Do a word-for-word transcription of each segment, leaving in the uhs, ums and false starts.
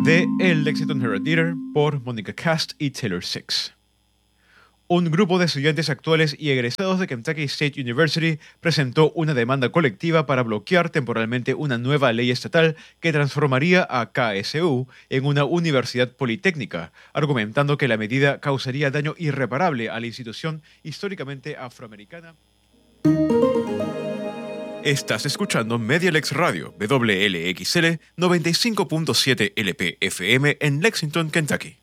de El Lexington Herald Leader por Monica Cast y Taylor Six. Un grupo de estudiantes actuales y egresados de Kentucky State University presentó una demanda colectiva para bloquear temporalmente una nueva ley estatal que transformaría a K S U en una universidad politécnica, argumentando que la medida causaría daño irreparable a la institución históricamente afroamericana. Estás escuchando Medialex Radio, W L X L noventa y cinco punto siete L P F M en Lexington, Kentucky.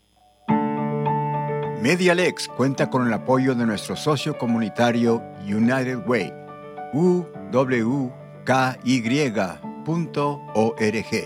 Medialex cuenta con el apoyo de nuestro socio comunitario United Way, u w k y punto org.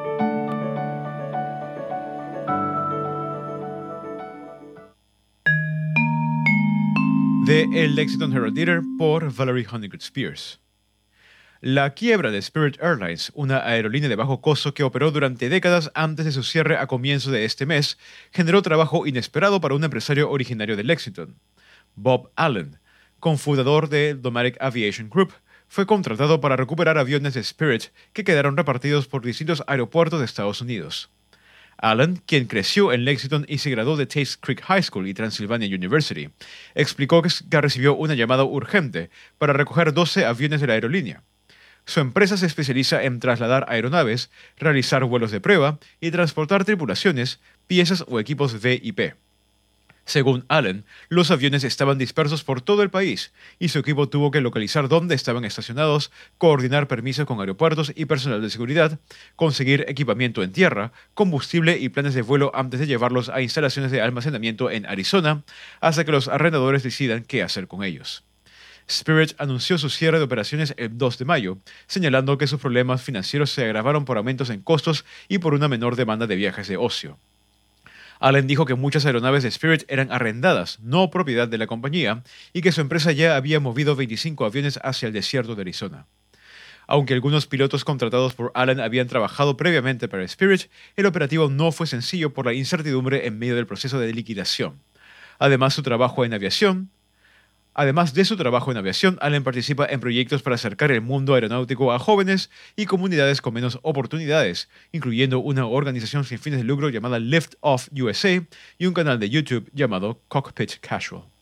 De El Lexington Herald Leader por Valerie Honeycutt Spears. La quiebra de Spirit Airlines, una aerolínea de bajo costo que operó durante décadas antes de su cierre a comienzo de este mes, generó trabajo inesperado para un empresario originario de Lexington. Bob Allen, cofundador de Dematic Aviation Group, fue contratado para recuperar aviones de Spirit que quedaron repartidos por distintos aeropuertos de Estados Unidos. Allen, quien creció en Lexington y se graduó de Taste Creek High School y Transylvania University, explicó que recibió una llamada urgente para recoger doce aviones de la aerolínea. Su empresa se especializa en trasladar aeronaves, realizar vuelos de prueba y transportar tripulaciones, piezas o equipos V I P. Según Allen, los aviones estaban dispersos por todo el país y su equipo tuvo que localizar dónde estaban estacionados, coordinar permisos con aeropuertos y personal de seguridad, conseguir equipamiento en tierra, combustible y planes de vuelo antes de llevarlos a instalaciones de almacenamiento en Arizona, hasta que los arrendadores decidan qué hacer con ellos. Spirit anunció su cierre de operaciones el dos de mayo, señalando que sus problemas financieros se agravaron por aumentos en costos y por una menor demanda de viajes de ocio. Allen dijo que muchas aeronaves de Spirit eran arrendadas, no propiedad de la compañía, y que su empresa ya había movido veinticinco aviones hacia el desierto de Arizona. Aunque algunos pilotos contratados por Allen habían trabajado previamente para Spirit, el operativo no fue sencillo por la incertidumbre en medio del proceso de liquidación. Además, su trabajo en aviación Además de su trabajo en aviación, Allen participa en proyectos para acercar el mundo aeronáutico a jóvenes y comunidades con menos oportunidades, incluyendo una organización sin fines de lucro llamada Lift Off U S A y un canal de YouTube llamado Cockpit Casual.